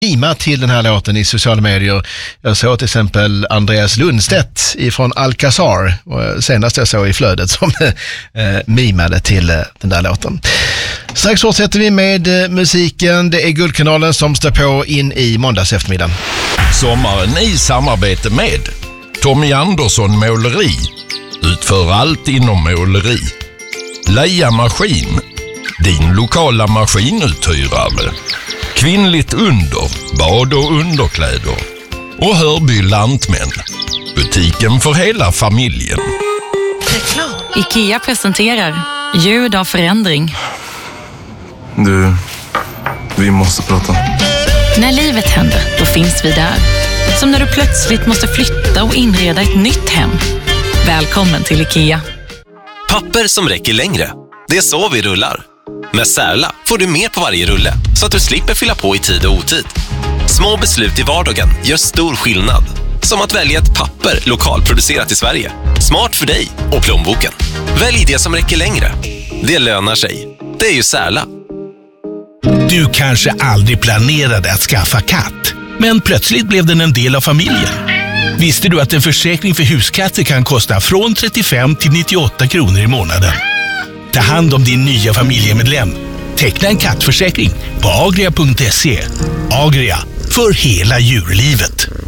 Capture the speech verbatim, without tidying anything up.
mima till den här låten i sociala medier. Jag såg till exempel Andreas Lundstedt ifrån Alcazar, senast jag såg i flödet, som eh, mimade till eh, den där låten. Strax fortsätter vi med eh, musiken. Det är Guldkanalen som står på in i måndags eftermiddag. Sommaren i samarbete med Tommy Andersson Måleri. Utför allt inom måleri. Leia Maskin, din lokala maskinuthyrare. Kvinnligt under, bad och underkläder. Och Hörby Lantmän, butiken för hela familjen. IKEA presenterar ljud av förändring. Du, vi måste prata. När livet händer, då finns vi där. Som när du plötsligt måste flytta och inreda ett nytt hem. Välkommen till IKEA. Papper som räcker längre. Det är så vi rullar. Med Särla får du mer på varje rulle, så att du slipper fylla på i tid och otid. Små beslut i vardagen gör stor skillnad. Som att välja ett papper lokalproducerat i Sverige. Smart för dig och plånboken. Välj det som räcker längre. Det lönar sig. Det är ju Särla. Du kanske aldrig planerade att skaffa katt, men plötsligt blev den en del av familjen. Visste du att en försäkring för huskatter kan kosta från trettiofem till nittioåtta kronor i månaden? Ta hand om din nya familjemedlem. Teckna en kattförsäkring på agria punkt se. Agria, för hela djurlivet.